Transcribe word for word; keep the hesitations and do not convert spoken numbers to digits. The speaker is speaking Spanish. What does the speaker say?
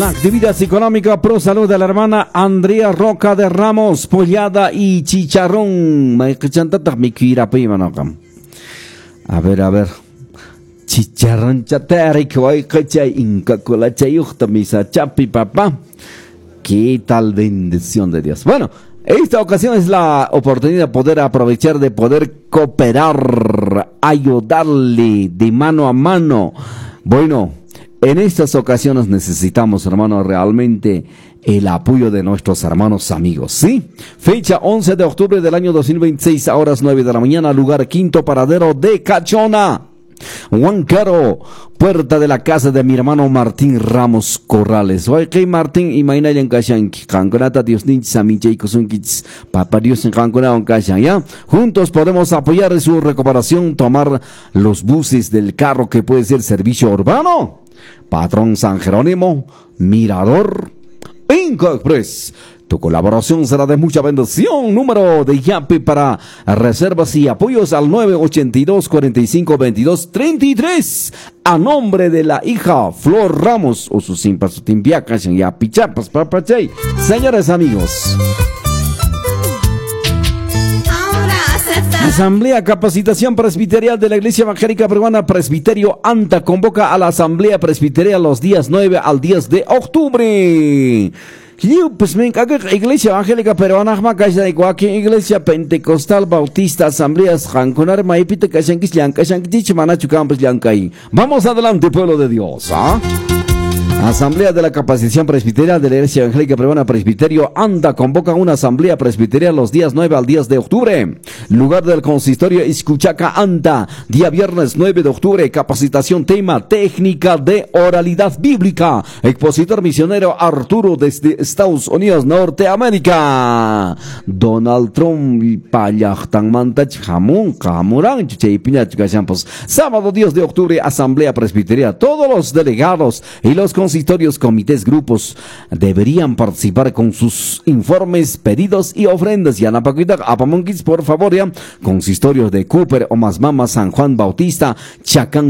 Actividad económica pro salud de la hermana Andrea Roca de Ramos, pollada y chicharrón. A ver, a ver. Chicharrón chatari que voy a inca con la chayuta misa chapi papá. ¿Qué tal bendición de Dios? Bueno, esta ocasión es la oportunidad de poder aprovechar, de poder cooperar, ayudarle de mano a mano. Bueno, en estas ocasiones necesitamos, hermanos, realmente el apoyo de nuestros hermanos amigos, ¿sí? Fecha once de octubre del año dos mil veintiséis, a horas nueve de la mañana, lugar quinto paradero de Cachona, Huancaro, puerta de la casa de mi hermano Martín Ramos Corrales. Oye, Martín, imagina en Kashan, Kankonata, Dios ni Samiche y Kosunkits, Papa Dios en Kankona, en Kashan, ¿ya? Juntos podemos apoyar en su recuperación, tomar los buses del carro que puede ser servicio urbano, Patrón San Jerónimo, Mirador, Inca Express. Tu colaboración será de mucha bendición. Número de Yape para reservas y apoyos al nueve ochenta y dos, cuarenta y cinco, veintidós, treinta y tres. A nombre de la hija Flor Ramos o sus simpasutimpiacas en Yapichapas, papachay. Señores amigos. Asamblea Capacitación Presbiterial de la Iglesia Evangélica Peruana, Presbiterio ANTA, convoca a la Asamblea Presbiterial los días nueve al diez de octubre. Yo, pues me encargo de Iglesia Evangélica Peruana, Macaya de Iguaki, Iglesia Pentecostal Bautista, Asambleas, Janconar, Maipita, Cayanquis, Yanca, Yanquich, Manachu, Campos, Yancay. Vamos adelante, pueblo de Dios, ¿ah? Asamblea de la Capacitación Presbiterial de la Iglesia Evangélica Peruana, Presbiterio ANTA, convoca una asamblea presbiterial los días nueve al diez de octubre. Lugar del consistorio Iscuchaca ANTA, día viernes nueve de octubre. Capacitación, tema técnica de oralidad bíblica. Expositor misionero Arturo desde Estados Unidos, Norteamérica. Donald Trump y Payachtan Mantach Jamón, Camurán, Chichaipiñach, sábado diez de octubre, Asamblea Presbiterial. Todos los delegados y los consistorios, comités, grupos deberían participar con sus informes, pedidos y ofrendas. Y Anapacuita, Apamonquis, por favor, ya. Consistorios de Cooper, Omasmama, San Juan Bautista, Chacán,